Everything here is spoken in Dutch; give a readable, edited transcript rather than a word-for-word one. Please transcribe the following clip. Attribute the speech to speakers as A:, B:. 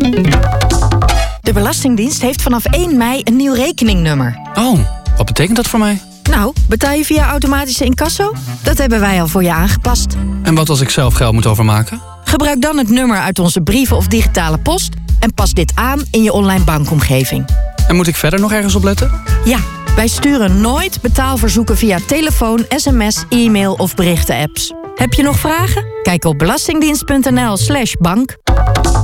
A: De Belastingdienst heeft vanaf 1 mei een nieuw rekeningnummer.
B: Oh, wat betekent dat voor mij?
A: Nou, betaal je via automatische incasso? Dat hebben wij al voor je aangepast.
B: En wat als ik zelf geld moet overmaken?
A: Gebruik dan het nummer uit onze brieven of digitale post en pas dit aan in je online bankomgeving.
B: En moet ik verder nog ergens op letten?
A: Ja, wij sturen nooit betaalverzoeken via telefoon, sms, e-mail of berichten-apps. Heb je nog vragen? Kijk op belastingdienst.nl/bank.